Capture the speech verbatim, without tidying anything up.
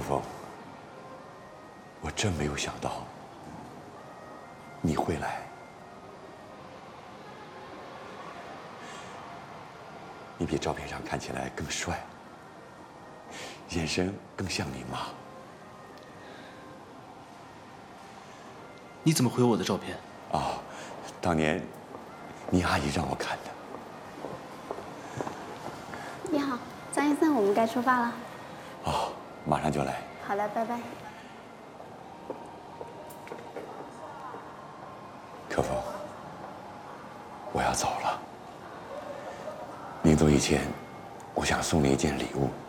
峰，我真没有想到你会来。你比照片上看起来更帅，眼神更像你妈。 你怎么会有我的照片？ 哦，当年你阿姨让我看的。 你好，张医生，我们该出发了。 哦，马上就来。 好的，拜拜。 可风，我要走了。临走以前，我想送你一件礼物。